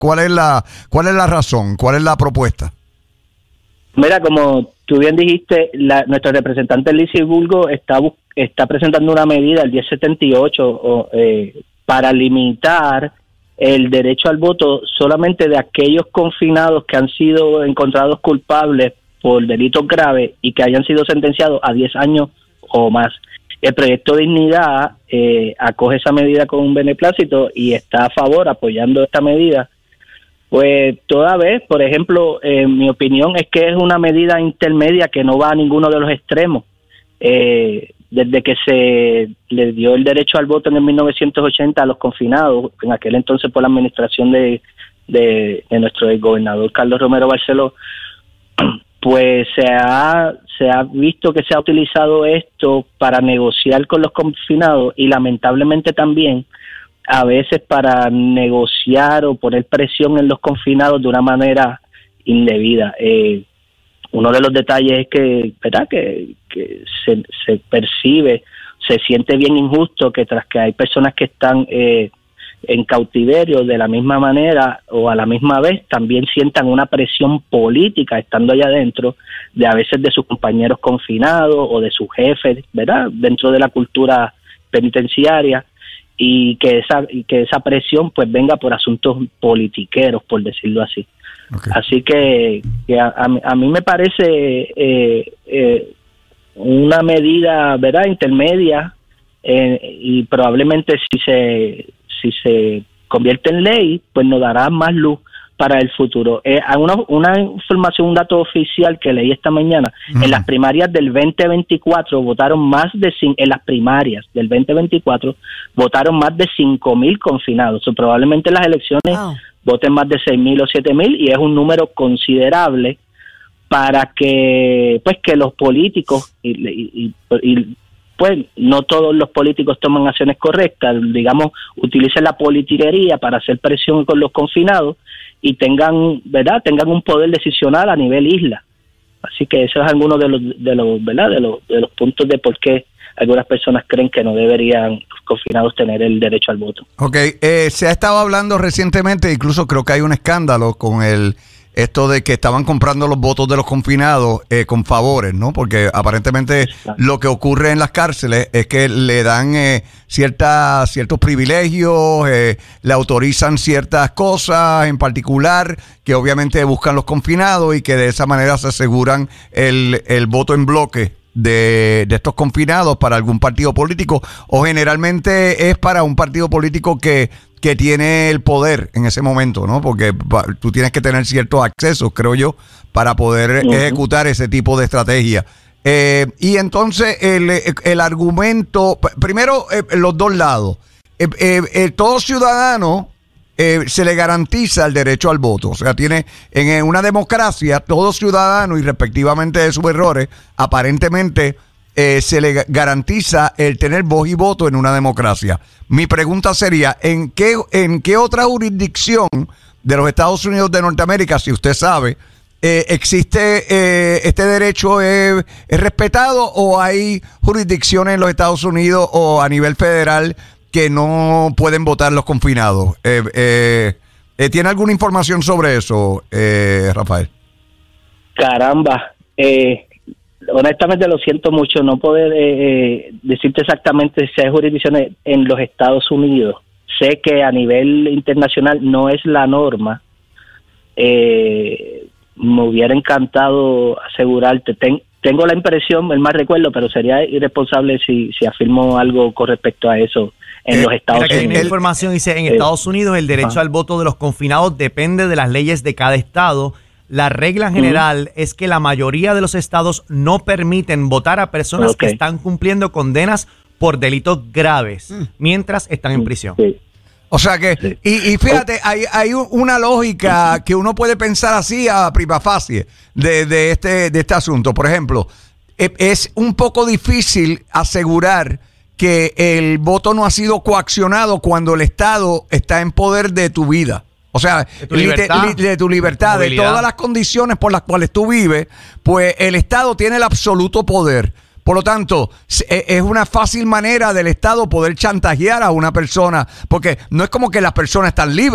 cuál es la razón? ¿Cuál es la propuesta? Mira, como tú bien dijiste, nuestro representante Lizy Bulgo está presentando una medida, el 1078, para limitar el derecho al voto solamente de aquellos confinados que han sido encontrados culpables por delitos graves y que hayan sido sentenciados a 10 años o más. El Proyecto Dignidad acoge esa medida con un beneplácito y está a favor, apoyando esta medida. Pues toda vez, por ejemplo, mi opinión es que es una medida intermedia que no va a ninguno de los extremos. Desde que se le dio el derecho al voto en el 1980 a los confinados, en aquel entonces por la administración de nuestro gobernador Carlos Romero Barceló, pues se ha visto que se ha utilizado esto para negociar con los confinados y lamentablemente también a veces para negociar o poner presión en los confinados de una manera indebida. Uno de los detalles es que, ¿verdad?, que se percibe, se siente bien injusto que tras que hay personas que están en cautiverio de la misma manera o a la misma vez también sientan una presión política estando allá adentro, de a veces de sus compañeros confinados o de sus jefes, ¿verdad?, dentro de la cultura penitenciaria, y que esa presión pues venga por asuntos politiqueros, por decirlo así. Okay. Así que a mí me parece una medida, ¿verdad?, intermedia, y probablemente si se convierte en ley, pues nos dará más luz para el futuro. Una información, un dato oficial que leí esta mañana, en las primarias del 2024 votaron más de en las primarias del 2024 votaron más de 5,000 confinados. O probablemente en las elecciones voten más de 6,000 o 7,000, y es un número considerable para que los políticos y pues no todos los políticos toman acciones correctas, digamos, utilicen la politiquería para hacer presión con los confinados y tengan un poder decisional a nivel isla. Así que eso es alguno de los puntos de por qué algunas personas creen que no deberían los confinados tener el derecho al voto. Okay, se ha estado hablando recientemente, incluso creo que hay un escándalo con esto de que estaban comprando los votos de los confinados con favores, ¿no? Porque aparentemente lo que ocurre en las cárceles es que le dan ciertos privilegios, le autorizan ciertas cosas en particular que obviamente buscan los confinados, y que de esa manera se aseguran el voto en bloque de estos confinados para algún partido político, o generalmente es para un partido político que tiene el poder en ese momento, ¿no? Porque tú tienes que tener ciertos accesos, creo yo, para poder ejecutar ese tipo de estrategia. Y entonces el argumento, primero los dos lados, todo ciudadano se le garantiza el derecho al voto. O sea, tiene en una democracia, todo ciudadano, y respectivamente de sus errores, aparentemente se le garantiza el tener voz y voto en una democracia. Mi pregunta sería, ¿en qué otra jurisdicción de los Estados Unidos de Norteamérica, si usted sabe, existe este derecho, es respetado, o hay jurisdicciones en los Estados Unidos o a nivel federal que no pueden votar los confinados? ¿Tiene alguna información sobre eso, Rafael? Caramba, honestamente lo siento mucho no poder decirte exactamente si hay jurisdicciones en los Estados Unidos. Sé que a nivel internacional no es la norma. Me hubiera encantado asegurarte. Tengo la impresión, el mal recuerdo, pero sería irresponsable si afirmo algo con respecto a eso en los Estados Unidos. La información dice, en Estados Unidos el derecho al voto de los confinados depende de las leyes de cada estado. La regla general es que la mayoría de los estados no permiten votar a personas que están cumpliendo condenas por delitos graves mientras están en prisión. O sea que, y fíjate, hay una lógica que uno puede pensar así a prima facie de este asunto. Por ejemplo, es un poco difícil asegurar que el voto no ha sido coaccionado cuando el Estado está en poder de tu vida. O sea, de tu libertad, de todas las condiciones por las cuales tú vives, pues el Estado tiene el absoluto poder. Por lo tanto, es una fácil manera del Estado poder chantajear a una persona, porque no es como que las personas están libres.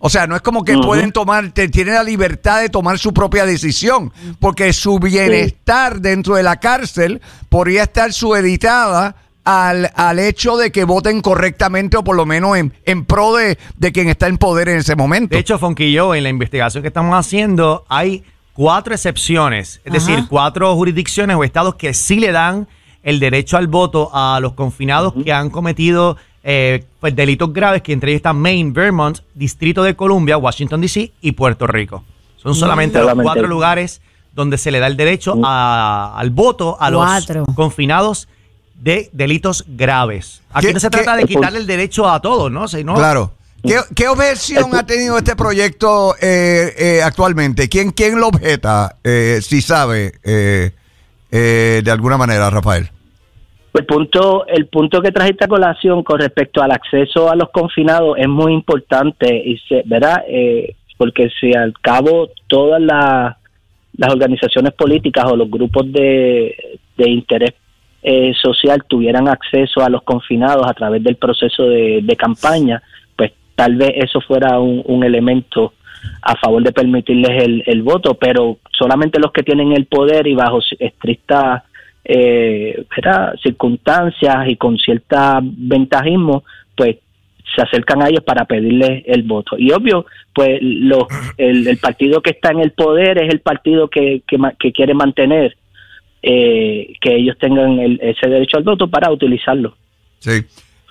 O sea, no es como que pueden tienen la libertad de tomar su propia decisión, porque su bienestar dentro de la cárcel podría estar supeditada al hecho de que voten correctamente o por lo menos en pro de quien está en poder en ese momento. De hecho, Fonquillo, en la investigación que estamos haciendo hay 4 excepciones, es decir, 4 jurisdicciones o estados que sí le dan el derecho al voto a los confinados que han cometido pues delitos graves, que entre ellos están Maine, Vermont, Distrito de Columbia, Washington D.C. y Puerto Rico. Son solamente los 4 lugares donde se le da el derecho al voto a los confinados de delitos graves. Aquí no se trata de quitarle el derecho a todos, ¿no? Claro. ¿Qué objeción ha tenido este proyecto actualmente? ¿Quién lo objeta, si sabe, de alguna manera, Rafael? El punto que trajiste a colación con respecto al acceso a los confinados es muy importante, ¿verdad? Porque si al cabo todas las organizaciones políticas o los grupos de interés social tuvieran acceso a los confinados a través del proceso de campaña, pues tal vez eso fuera un elemento a favor de permitirles el voto, pero solamente los que tienen el poder y bajo estrictas circunstancias y con cierta ventajismo, pues se acercan a ellos para pedirles el voto. Y obvio, pues el partido que está en el poder es el partido que quiere mantener que ellos tengan ese derecho al voto para utilizarlo. Sí.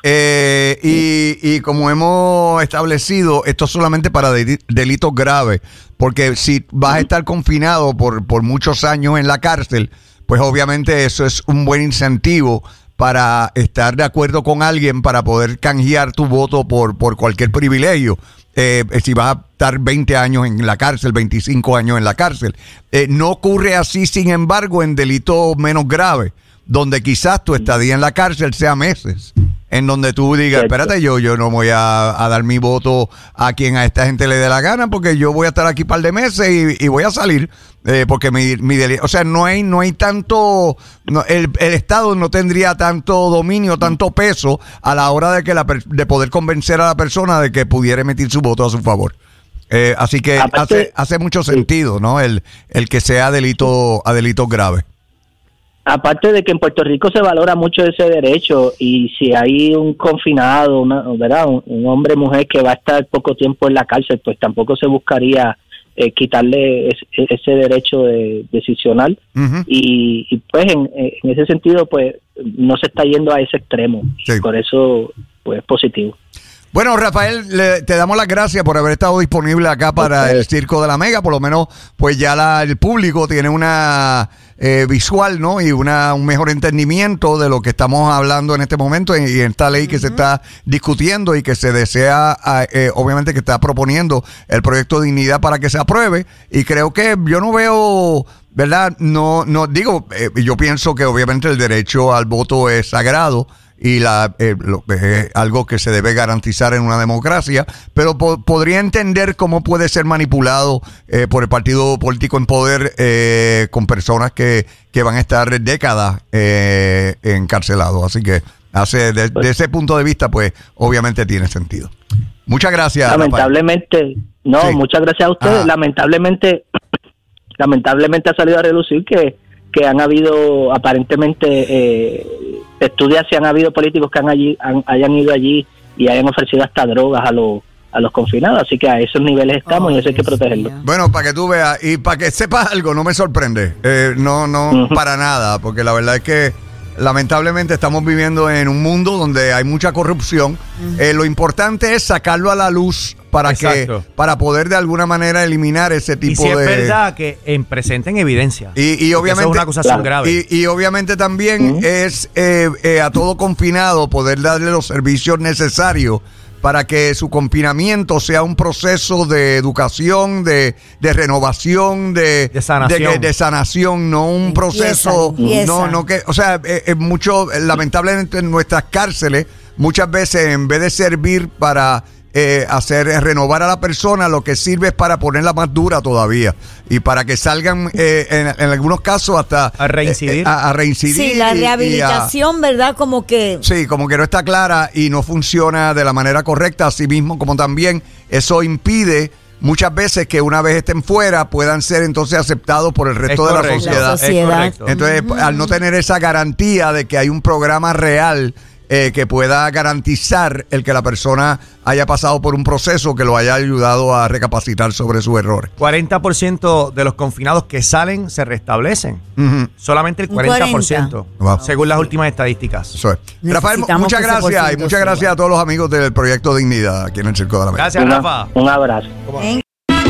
Y como hemos establecido, esto es solamente para delitos graves, porque si vas a estar confinado por muchos años en la cárcel, pues obviamente eso es un buen incentivo para estar de acuerdo con alguien para poder canjear tu voto por cualquier privilegio. Si vas a estar 20 años en la cárcel, 25 años en la cárcel. No ocurre así, sin embargo, en delitos menos graves, donde quizás tu estadía en la cárcel sea meses, en donde tú digas, espérate, yo no voy a dar mi voto a quien a esta gente le dé la gana, porque yo voy a estar aquí un par de meses y voy a salir, porque o sea, no hay tanto, el Estado no tendría tanto dominio, tanto peso a la hora de poder convencer a la persona de que pudiera emitir su voto a su favor. Así que hace mucho sentido, ¿no? El que sea a delitos graves. Aparte de que en Puerto Rico se valora mucho ese derecho, y si hay un confinado, ¿verdad? Un hombre o mujer que va a estar poco tiempo en la cárcel, pues tampoco se buscaría quitarle ese derecho decisional. Y pues en ese sentido, pues no se está yendo a ese extremo. Sí. Por eso, pues es positivo. Bueno, Rafael, te damos las gracias por haber estado disponible acá para el Circo de la Mega. Por lo menos, pues ya el público tiene una visual, ¿no? Y un mejor entendimiento de lo que estamos hablando en este momento y en esta ley que se está discutiendo y que se desea, obviamente, que está proponiendo el proyecto de Dignidad para que se apruebe. Y creo que yo no veo, ¿verdad? No digo, yo pienso que obviamente el derecho al voto es sagrado y es algo que se debe garantizar en una democracia, pero podría entender cómo puede ser manipulado por el partido político en poder con personas que van a estar décadas encarcelados. Así que de ese punto de vista, pues obviamente tiene sentido. Muchas gracias. Lamentablemente, Rafael. Muchas gracias a ustedes. Lamentablemente ha salido a relucir que han habido aparentemente estudias si han habido políticos que hayan ido allí y hayan ofrecido hasta drogas a los confinados, así que a esos niveles estamos y eso hay que protegerlo. Bueno, para que tú veas y para que sepas algo, no me sorprende, no para nada, porque la verdad es que lamentablemente estamos viviendo en un mundo donde hay mucha corrupción. Lo importante es sacarlo a la luz para poder de alguna manera eliminar ese tipo de... Y si es verdad que presenten evidencia. Y obviamente eso es una acusación grave. Y obviamente también es a todo confinado poder darle los servicios necesarios para que su confinamiento sea un proceso de educación, de renovación, de sanación, no un proceso, no que, o sea, lamentablemente en nuestras cárceles muchas veces en vez de servir para renovar a la persona, lo que sirve es para ponerla más dura todavía y para que salgan en algunos casos hasta a reincidir. A reincidir. Sí, la rehabilitación, ¿verdad? Como que... Sí, como que no está clara y no funciona de la manera correcta, así mismo como también eso impide muchas veces que una vez estén fuera puedan ser entonces aceptados por el resto de la sociedad. Es correcto. Entonces, al no tener esa garantía de que hay un programa real que pueda garantizar el que la persona haya pasado por un proceso que lo haya ayudado a recapacitar sobre sus errores. 40% de los confinados que salen se restablecen. Solamente el 40%, según las últimas estadísticas. Eso es. Rafael, muchas gracias y muchas gracias a todos los amigos del Proyecto Dignidad aquí en el Circo de la América. Gracias, Rafa. Un abrazo.